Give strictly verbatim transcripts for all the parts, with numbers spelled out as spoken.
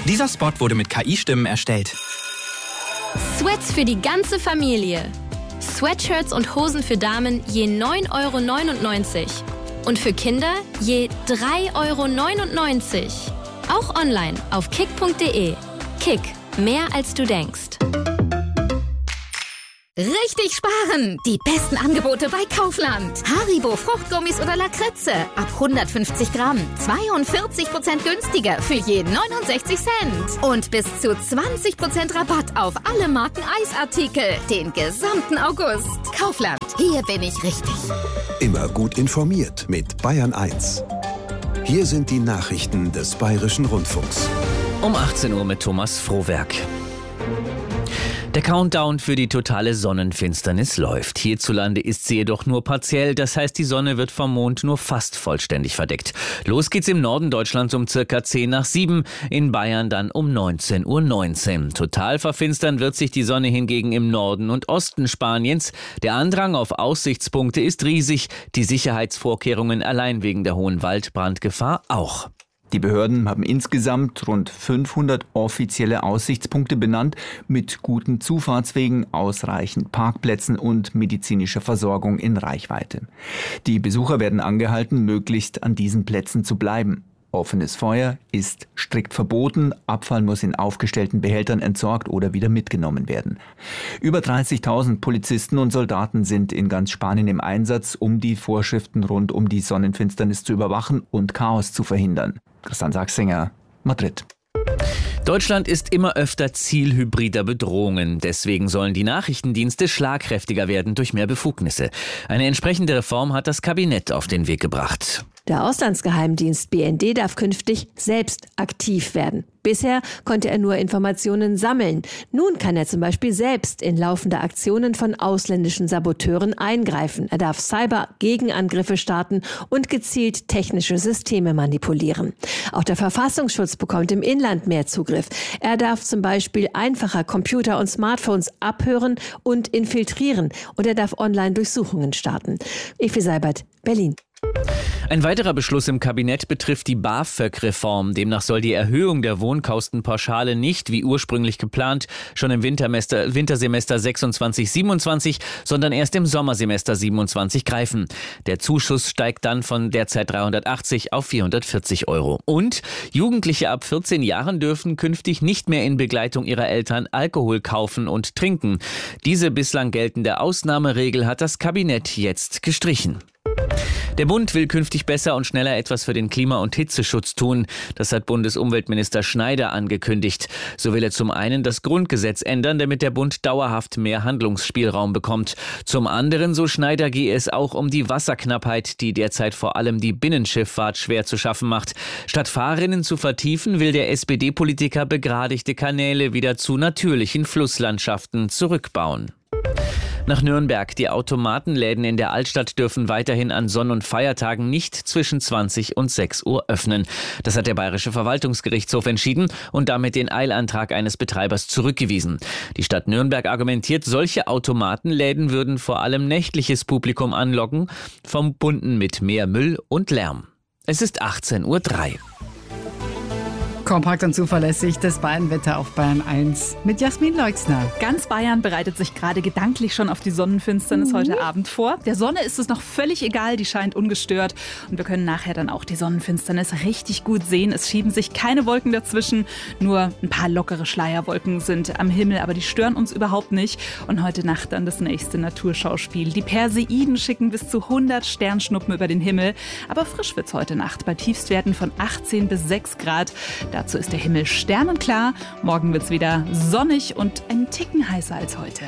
Dieser Spot wurde mit K I-Stimmen erstellt. Sweats für die ganze Familie. Sweatshirts und Hosen für Damen je neun Euro neunundneunzig. Und für Kinder je drei Euro neunundneunzig. Auch online auf kick punkt de. Kick, mehr als du denkst. Richtig sparen! Die besten Angebote bei Kaufland. Haribo Fruchtgummis oder Lakritze ab hundertfünfzig Gramm. zweiundvierzig Prozent günstiger für je neunundsechzig Cent. Und bis zu zwanzig Prozent Rabatt auf alle Marken Eisartikel. Den gesamten August. Kaufland, hier bin ich richtig. Immer gut informiert mit Bayern eins. Hier sind die Nachrichten des Bayerischen Rundfunks. Um achtzehn Uhr mit Thomas Frohwerk. Der Countdown für die totale Sonnenfinsternis läuft. Hierzulande ist sie jedoch nur partiell, das heißt, die Sonne wird vom Mond nur fast vollständig verdeckt. Los geht's im Norden Deutschlands um circa zehn nach sieben, in Bayern dann um neunzehn Uhr neunzehn. Total verfinstern wird sich die Sonne hingegen im Norden und Osten Spaniens. Der Andrang auf Aussichtspunkte ist riesig, die Sicherheitsvorkehrungen allein wegen der hohen Waldbrandgefahr auch. Die Behörden haben insgesamt rund fünfhundert offizielle Aussichtspunkte benannt, mit guten Zufahrtswegen, ausreichend Parkplätzen und medizinischer Versorgung in Reichweite. Die Besucher werden angehalten, möglichst an diesen Plätzen zu bleiben. Offenes Feuer ist strikt verboten, Abfall muss in aufgestellten Behältern entsorgt oder wieder mitgenommen werden. Über dreißigtausend Polizisten und Soldaten sind in ganz Spanien im Einsatz, um die Vorschriften rund um die Sonnenfinsternis zu überwachen und Chaos zu verhindern. Christian Sachsinger, Madrid. Deutschland ist immer öfter Ziel hybrider Bedrohungen. Deswegen sollen die Nachrichtendienste schlagkräftiger werden durch mehr Befugnisse. Eine entsprechende Reform hat das Kabinett auf den Weg gebracht. Der Auslandsgeheimdienst B N D darf künftig selbst aktiv werden. Bisher konnte er nur Informationen sammeln. Nun kann er zum Beispiel selbst in laufende Aktionen von ausländischen Saboteuren eingreifen. Er darf Cyber-Gegenangriffe starten und gezielt technische Systeme manipulieren. Auch der Verfassungsschutz bekommt im Inland mehr Zugriff. Er darf zum Beispiel einfacher Computer und Smartphones abhören und infiltrieren. Und er darf Online-Durchsuchungen starten. Evi Seibert, Berlin. Ein weiterer Beschluss im Kabinett betrifft die BAföG-Reform. Demnach soll die Erhöhung der Wohnkostenpauschale nicht, wie ursprünglich geplant, schon im Wintersemester, Wintersemester sechsundzwanzig siebenundzwanzig, sondern erst im Sommersemester siebenundzwanzig greifen. Der Zuschuss steigt dann von derzeit dreihundertachtzig auf vierhundertvierzig Euro. Und Jugendliche ab vierzehn Jahren dürfen künftig nicht mehr in Begleitung ihrer Eltern Alkohol kaufen und trinken. Diese bislang geltende Ausnahmeregel hat das Kabinett jetzt gestrichen. Der Bund will künftig besser und schneller etwas für den Klima- und Hitzeschutz tun. Das hat Bundesumweltminister Schneider angekündigt. So will er zum einen das Grundgesetz ändern, damit der Bund dauerhaft mehr Handlungsspielraum bekommt. Zum anderen, so Schneider, gehe es auch um die Wasserknappheit, die derzeit vor allem die Binnenschifffahrt schwer zu schaffen macht. Statt Fahrrinnen zu vertiefen, will der S P D-Politiker begradigte Kanäle wieder zu natürlichen Flusslandschaften zurückbauen. Nach Nürnberg. Die Automatenläden in der Altstadt dürfen weiterhin an Sonn- und Feiertagen nicht zwischen zwanzig und sechs Uhr öffnen. Das hat der Bayerische Verwaltungsgerichtshof entschieden und damit den Eilantrag eines Betreibers zurückgewiesen. Die Stadt Nürnberg argumentiert, solche Automatenläden würden vor allem nächtliches Publikum anlocken, verbunden mit mehr Müll und Lärm. Es ist achtzehn Uhr drei. Kompakt und zuverlässig das Bayernwetter auf Bayern eins mit Jasmin Leixner. Ganz Bayern bereitet sich gerade gedanklich schon auf die Sonnenfinsternis mhm. heute Abend vor. Der Sonne ist es noch völlig egal, die scheint ungestört. Und wir können nachher dann auch die Sonnenfinsternis richtig gut sehen. Es schieben sich keine Wolken dazwischen, nur ein paar lockere Schleierwolken sind am Himmel, aber die stören uns überhaupt nicht. Und heute Nacht dann das nächste Naturschauspiel. Die Perseiden schicken bis zu hundert Sternschnuppen über den Himmel. Aber frisch wird's heute Nacht bei Tiefstwerten von achtzehn bis sechs Grad. Dazu ist der Himmel sternenklar. Morgen wird es wieder sonnig und einen Ticken heißer als heute.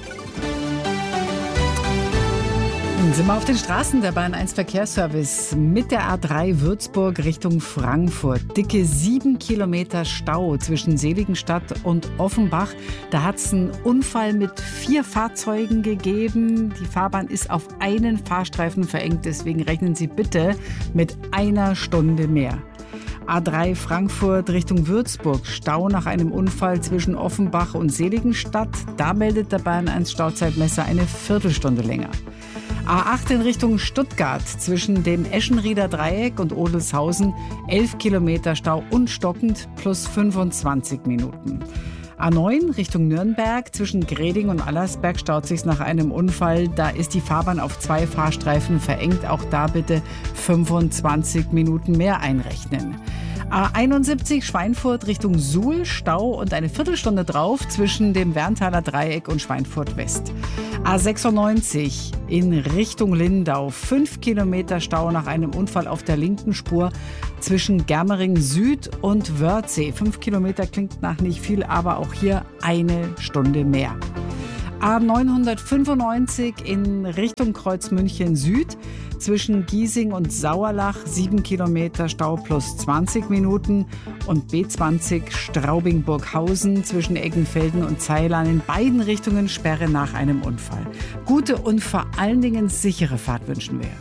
Dann sind wir auf den Straßen. Der Bayern eins Verkehrsservice mit der A drei Würzburg Richtung Frankfurt. Dicke sieben Kilometer Stau zwischen Seligenstadt und Offenbach. Da hat es einen Unfall mit vier Fahrzeugen gegeben. Die Fahrbahn ist auf einen Fahrstreifen verengt. Deswegen rechnen Sie bitte mit einer Stunde mehr. A drei Frankfurt Richtung Würzburg. Stau nach einem Unfall zwischen Offenbach und Seligenstadt. Da meldet der Bayern eins Stauzeitmesser eine Viertelstunde länger. A acht in Richtung Stuttgart zwischen dem Eschenrieder Dreieck und Odelshausen elf Kilometer Stau und stockend plus fünfundzwanzig Minuten. A neun Richtung Nürnberg zwischen Greding und Allersberg staut sich nach einem Unfall. Da ist die Fahrbahn auf zwei Fahrstreifen verengt. Auch da bitte fünfundzwanzig Minuten mehr einrechnen. A einundsiebzig Schweinfurt Richtung Suhl, Stau und eine Viertelstunde drauf zwischen dem Werntaler Dreieck und Schweinfurt West. A sechsundneunzig in Richtung Lindau, fünf Kilometer Stau nach einem Unfall auf der linken Spur zwischen Germering Süd und Wörthsee. Fünf Kilometer klingt nach nicht viel, aber auch hier eine Stunde mehr. A neunhundertfünfundneunzig in Richtung Kreuzmünchen Süd zwischen Giesing und Sauerlach, sieben Kilometer Stau plus zwanzig Minuten. Und B zwanzig Straubing-Burghausen zwischen Eggenfelden und Zeilan in beiden Richtungen Sperre nach einem Unfall. Gute und vor allen Dingen sichere Fahrt wünschen wir.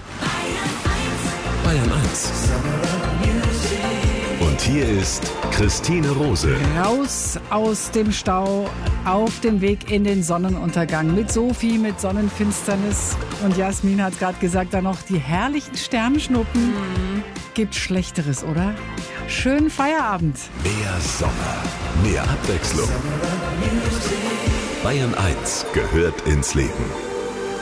Bayern eins. Und hier ist Christine Rose. Raus aus dem Stau, auf dem Weg in den Sonnenuntergang. Mit Sophie, mit Sonnenfinsternis. Und Jasmin hat gerade gesagt, da noch die herrlichen Sternschnuppen. Mhm. Gibt Schlechteres, oder? Schönen Feierabend. Mehr Sommer, mehr Abwechslung. Bayern eins gehört ins Leben.